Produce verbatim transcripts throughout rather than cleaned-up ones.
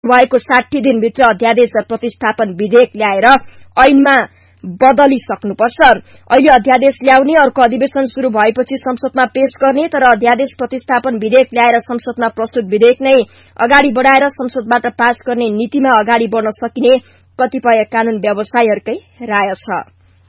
भएको साठी दिनभित्र अध्यादेश प्रतिस्थापन विधेयक ल्याएर ऐनमा बदलिसक्नुपर्छ। अहिले अध्यादेश ल्याउने, अर्को अधिवेशन शुरू भएपछि संसदमा पेश गर्ने, तर अध्यादेश प्रतिस्थापन विधेयक ल्याएर संसदमा प्रस्तुत विधेयक नै अगाडि बढ़ाएर संसदबाट पास गर्ने नीतिमा अगाडि बढ़न सकिने कतिपय कानून व्यवसायीहरूकै राय छ।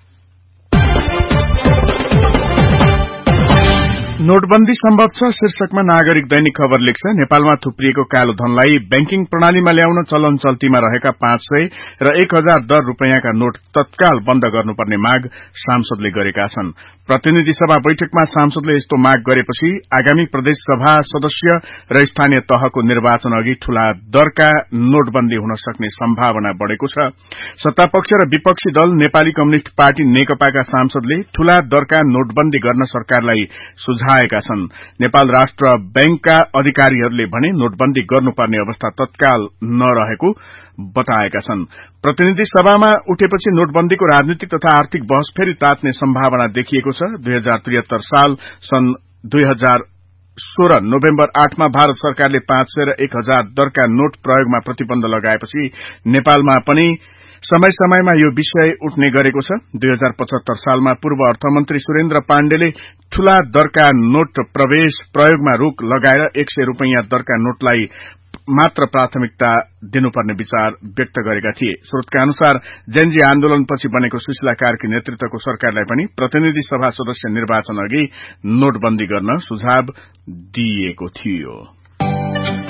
नोटबन्दी सम्भव छ शीर्षकमा नागरिक दैनिक खबर लेख्छ। नेपालमा थुप्रिएको कालो धनलाई बैंकिङ प्रणालीमा ल्याउन चलन चल्तीमा रहेका पाँच सय र एक हजार दर रूपियाँका नोट तत्काल बन्द गर्नुपर्ने माग सांसदले गरेका छन्। प्रतिनिधि सभा बैठकमा सांसदले यस्तो माग गरेपछि आगामी प्रदेश सभा सदस्य र स्थानीय तहको निर्वाचन अघि ठूला दरका नोटबन्दी हुन सक्ने सम्भावना बढ़ेको छ। सत्तापक्ष र विपक्षी दल नेपाली कम्युनिष्ट पार्टी नेकपाका सांसदले ठूला दरका नोटबन्दी गर्न सरकारलाई सुझाएका छन्। नेपाल राष्ट्र बैंकका अधिकारीहरूले भने नोटबन्दी गर्नुपर्ने अवस्था तत्काल नरहेको बताएका छन्। प्रतिनिधि सभामा उठेपछि नोटबन्दीको राजनीतिक तथा आर्थिक बहस फेरि तात्ने सम्भावना देखिएको छ। दुई हजार त्रिहत्तर साल सन् दुई हजार सोह्र नोभेम्बर आठमा भारत सरकारले पाँच सय र एक हजार दरका नोट प्रयोगमा प्रतिबन्ध लगाएपछि नेपालमा पनि समय समयमा यो विषय उठ्ने गरेको छ। दुई हजार पचहत्तर सालमा पूर्व अर्थमन्त्री सुरेन्द्र पाण्डेले ठूला दरका नोट प्रवेश प्रयोगमा रोक लगाएर एक सय रूपियाँ दरका नोटलाई मात्र प्राथमिकता दिनुपर्ने विचार व्यक्त गरेका थिए। स्रोतका अनुसार जेनजी आन्दोलनपछि बनेको सुशीला कार्की नेतृत्वको सरकारलाई पनि प्रतिनिधि सभा सदस्य निर्वाचन अघि नोटबन्दी गर्न सुझाव दिइएको थियो।